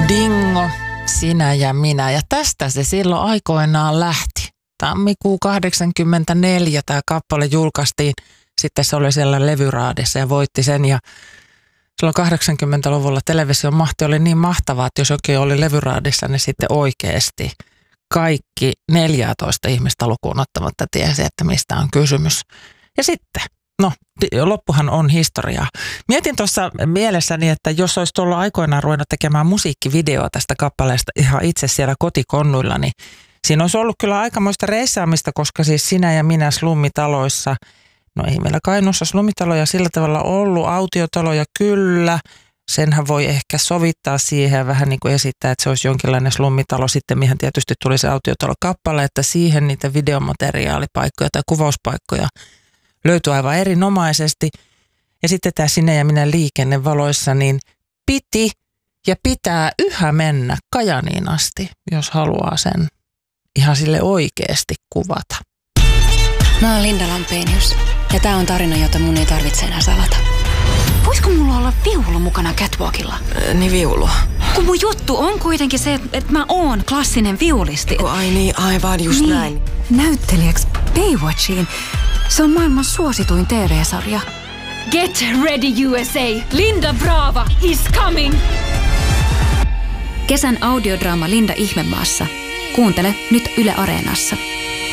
Dingo, sinä ja minä. Ja tästä se silloin aikoinaan lähti. Tammikuu 1984 tämä kappale julkaistiin. Sitten se oli siellä levyraadissa ja voitti sen. Ja silloin 80-luvulla television mahti oli niin mahtavaa, että jos jokin oli levyraadissa, niin sitten oikeasti kaikki 14 ihmistä lukuun ottamatta tiesi, että mistä on kysymys. Ja sitten, loppuhan on historiaa. Mietin tuossa mielessäni, että jos olisi tuolla aikoinaan ruvennut tekemään musiikkivideoa tästä kappaleesta ihan itse siellä kotikonnuilla, niin siinä olisi ollut kyllä aikamoista reissaamista, koska siis sinä ja minä slummitaloissa, no ei meillä Kainuussa slummitaloja sillä tavalla ollut, autiotaloja kyllä, senhän voi ehkä sovittaa siihen ja vähän niin kuin esittää, että se olisi jonkinlainen slummitalo sitten, mihin tietysti tuli se autiotalokappale, että siihen niitä videomateriaalipaikkoja tai kuvauspaikkoja löytyi aivan erinomaisesti. Ja sitten tämä sinä ja minä liikennevaloissa, niin piti ja pitää yhä mennä Kajaniin asti, jos haluaa sen ihan sille oikeasti kuvata. Mä oon Linda Lampenius ja tää on tarina, jota mun ei tarvitse enää salata. Voisiko mulla olla viulu mukana catwalkilla? Niin viulu. Kun mun juttu on kuitenkin se, että mä oon klassinen viulisti. Ai niin, aivan just niin. Näin. Näyttelijäksi Baywatchiin. Se on maailman suosituin TV-sarja. Get ready USA! Linda Brava is coming! Kesän audiodraama Linda Ihmemaassa. Kuuntele nyt Yle Areenassa.